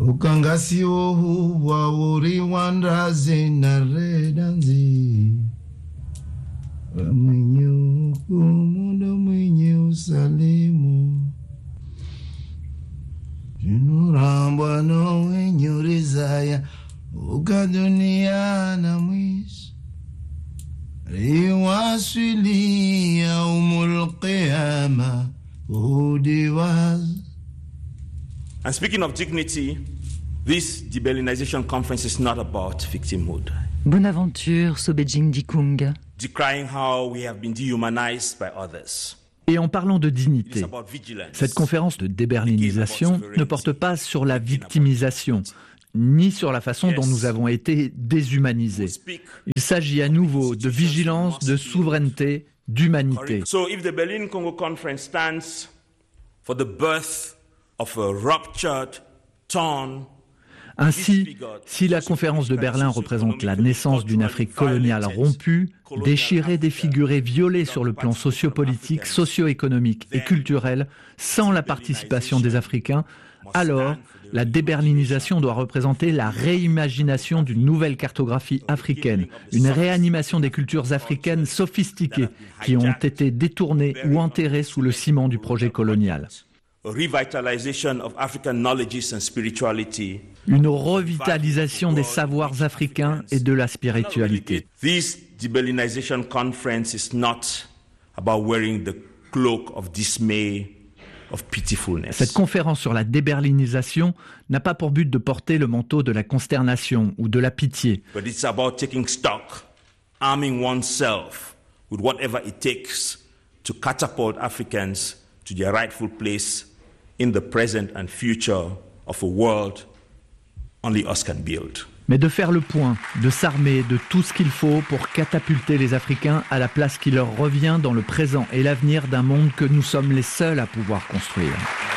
ukangasi wohuwa uri wandaze naredanzi mwenye ukumundo mwenye usalimu jinurambwa no wenye urizaya ukadunia na mwisho riwaswili yaumul qiyama udiwaz. And speaking of dignity, this deberlinization conference is not about victimhood. Bonaventure Sobejing Dikung. Decrying how we have been dehumanized by others. Et en parlant de dignité, cette conférence de déberlinisation ne porte pas sur la victimisation, ni sur la façon dont nous avons été déshumanisés. Il s'agit à nouveau de vigilance, de souveraineté, d'humanité. So if the Berlin-Congo Conference stands for the birth of a ruptured, torn, ainsi, si la conférence de Berlin représente la naissance d'une Afrique coloniale rompue, déchirée, défigurée, violée sur le plan sociopolitique, socio-économique et culturel, sans la participation des Africains, alors la déberlinisation doit représenter la réimagination d'une nouvelle cartographie africaine, une réanimation des cultures africaines sophistiquées qui ont été détournées ou enterrées sous le ciment du projet colonial. Une revitalisation des savoirs africains et de la spiritualité. This deberlinization conference is not about wearing the cloak of dismay, of pitifulness. Cette conférence sur la déberlinisation n'a pas pour but de porter le manteau de la consternation ou de la pitié. But it's about taking stock, arming oneself with whatever it takes to catapult Africans to their rightful place in the present and future of a world only us can build. Mais de faire le point, de s'armer de tout ce qu'il faut pour catapulter les Africains à la place qui leur revient dans le présent et l'avenir d'un monde que nous sommes les seuls à pouvoir construire.